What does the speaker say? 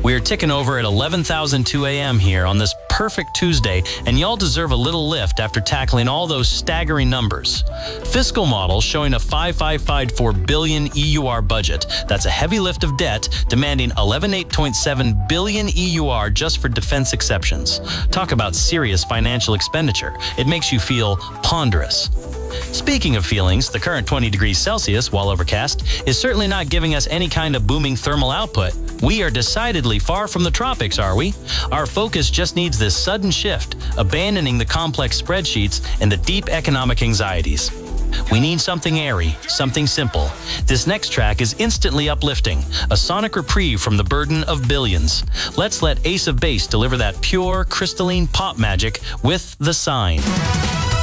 We are ticking over at 11,002 a.m. here on this perfect Tuesday, and y'all deserve a little lift after tackling all those staggering numbers. Fiscal models showing a 5,554 billion EUR budget. That's a heavy lift of debt, demanding 11.87 billion EUR just for defense exceptions. Talk about serious financial expenditure. It makes you feel ponderous. Speaking of feelings, the current 20 degrees Celsius, while overcast, is certainly not giving us any kind of booming thermal output. We are decidedly far from the tropics, are we? Our focus just needs this sudden shift, abandoning the complex spreadsheets and the deep economic anxieties. We need something airy, something simple. This next track is instantly uplifting, a sonic reprieve from the burden of billions. Let's let Ace of Base deliver that pure, crystalline pop magic with The Sign.